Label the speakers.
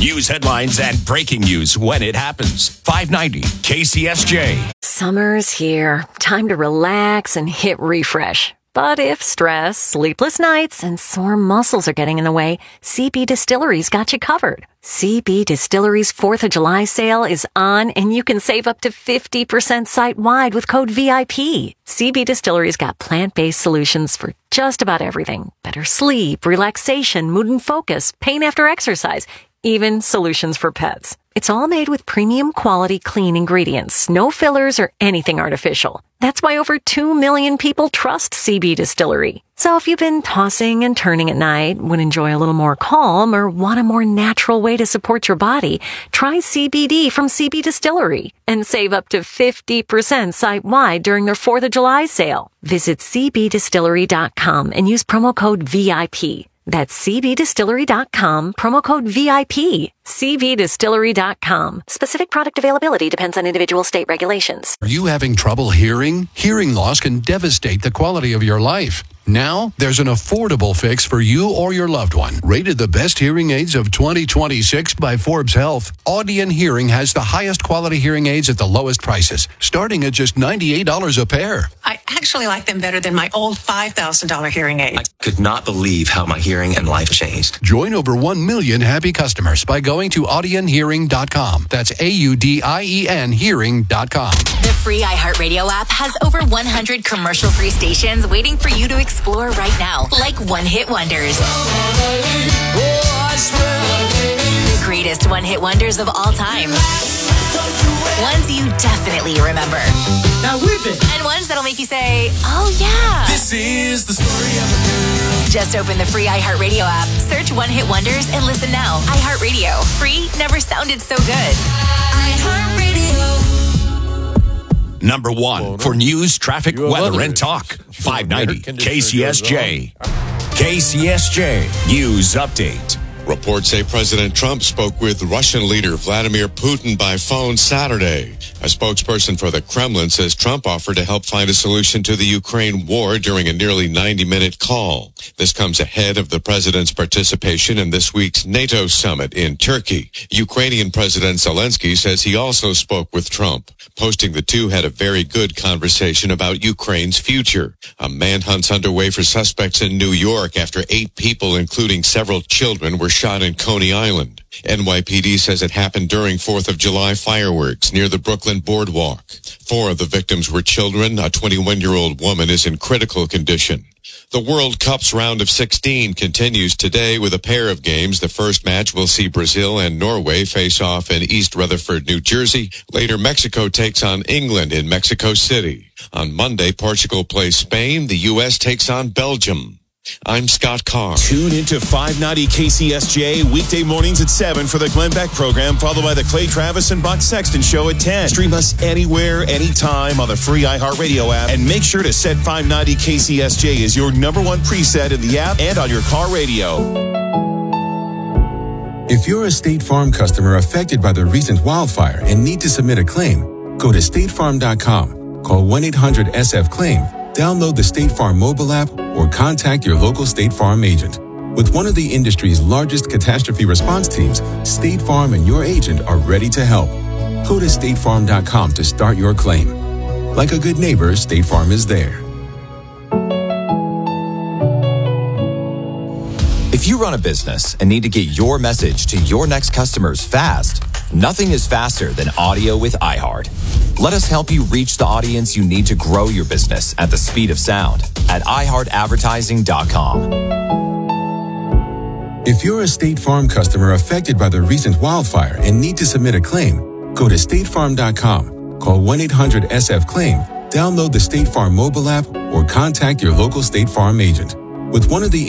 Speaker 1: News headlines and breaking news when it happens. 590 KCSJ.
Speaker 2: Summer's here. Time to relax and hit refresh. But if stress, sleepless nights, and sore muscles are getting in the way, CB Distillery's got you covered. CB Distillery's 4th of July sale is on, and you can save up to 50% site-wide with code VIP. CB Distillery's got plant-based solutions for just about everything. Better sleep, relaxation, mood and focus, pain after exercise, even solutions for pets. It's all made with premium quality clean ingredients, no fillers or anything artificial. That's why over 2 million people trust CB Distillery. So if you've been tossing and turning at night, would enjoy a little more calm, or want a more natural way to support your body, try CBD from CB Distillery and save up to 50% site-wide during their 4th of July sale. Visit cbdistillery.com and use promo code VIP. That's cbdistillery.com, promo code VIP. cbdistillery.com. Specific product availability depends on individual state regulations.
Speaker 3: Are you having trouble hearing? Hearing loss can devastate the quality of your life. Now, there's an affordable fix for you or your loved one. Rated the best hearing aids of 2026 by Forbes Health, Audion Hearing has the highest quality hearing aids at the lowest prices, starting at just $98 a pair.
Speaker 4: I actually like them better than my old $5,000 hearing aid.
Speaker 5: I could not believe how my hearing and life changed.
Speaker 3: Join over 1 million happy customers by going to audionhearing.com. That's AUDIEN hearing.com.
Speaker 6: The free iHeartRadio app has over 100 commercial-free stations waiting for you to explore right now, like one-hit wonders. The greatest one-hit wonders of all time. Ones you definitely remember.
Speaker 7: Now whip it.
Speaker 6: And ones that'll make you say, oh yeah.
Speaker 7: This is the story of a girl.
Speaker 6: Just open the free iHeartRadio app, search One-Hit Wonders, and listen now. iHeartRadio. Free never sounded so good. iHeartRadio.
Speaker 1: Number one for news, traffic, weather, and talk. 590 KCSJ. KCSJ News Update.
Speaker 8: Reports say President Trump spoke with Russian leader Vladimir Putin by phone Saturday. A spokesperson for the Kremlin says Trump offered to help find a solution to the Ukraine war during a nearly 90-minute call. This comes ahead of the president's participation in this week's NATO summit in Turkey. Ukrainian President Zelensky says he also spoke with Trump, posting the two had a very good conversation about Ukraine's future. A manhunt's underway for suspects in New York after 8 people, including several children, were shot in Coney Island. NYPD says it happened during 4th of July fireworks near the Brooklyn Boardwalk. 4 of the victims were children. A 21-year-old woman is in critical condition. The World Cup's round of 16 continues today with a pair of games. The first match will see Brazil and Norway face off in East Rutherford, New Jersey. Later, Mexico takes on England in Mexico City. On Monday, Portugal plays Spain. The U.S. takes on Belgium. I'm Scott Carr.
Speaker 9: Tune into 590 KCSJ weekday mornings at 7 for the Glenn Beck program, followed by the Clay Travis and Buck Sexton show at 10. Stream us anywhere, anytime on the free iHeartRadio app, and make sure to set 590 KCSJ as your number one preset in the app and on your car radio.
Speaker 10: If you're a State Farm customer affected by the recent wildfire and need to submit a claim, go to statefarm.com, call 1-800-SF-CLAIM, download the State Farm mobile app, or contact your local State Farm agent. With one of the industry's largest catastrophe response teams, State Farm and your agent are ready to help. Go to statefarm.com to start your claim. Like a good neighbor, State Farm is there.
Speaker 11: If you run a business and need to get your message to your next customers fast, nothing is faster than audio with iHeart. Let us help you reach the audience you need to grow your business at the speed of sound at iHeartAdvertising.com.
Speaker 10: If you're a State Farm customer affected by the recent wildfire and need to submit a claim, go to statefarm.com, call 1-800-SF-CLAIM, download the State Farm mobile app, or contact your local State Farm agent. With one of the